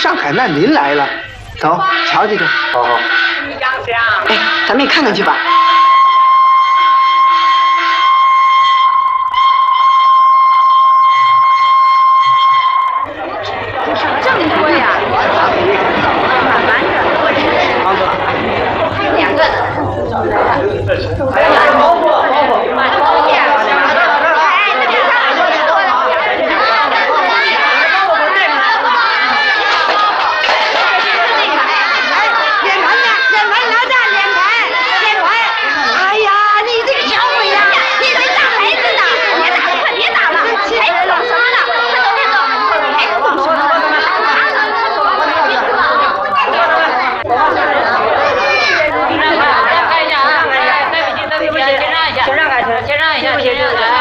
上海难民来了，走，瞧去去。 好好。 哎，咱们也看看去吧。 这么多呀！蛮着，2个呢。 包括。 先让一下，